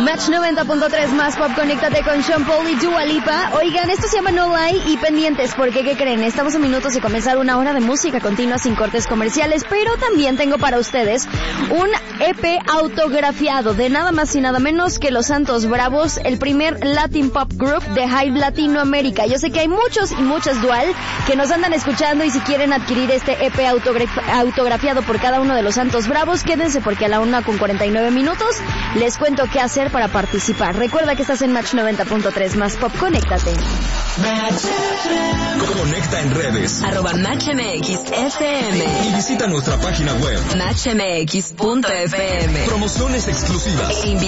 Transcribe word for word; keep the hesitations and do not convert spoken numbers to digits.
Match noventa punto tres más pop, conéctate con Sean Paul y Dua Lipa. Oigan, esto se llama No Lie y pendientes, porque ¿qué creen? Estamos a minutos de comenzar una hora de música continua sin cortes comerciales, pero también tengo para ustedes un E P autografiado de nada más y nada menos que Los Santos Bravos, el primer Latin Pop Group de Hype Latinoamérica. Yo sé que hay muchos y muchas Dual que nos andan escuchando y si quieren adquirir este E P autograf- autografiado por cada uno de Los Santos Bravos, quédense porque a la una con cuarenta y nueve minutos les cuento qué hacer para participar. Recuerda que estás en Match noventa punto tres más pop, conéctate. Conecta en redes arroba Match M X F M y visita nuestra página web match m x punto f m. Promociones exclusivas.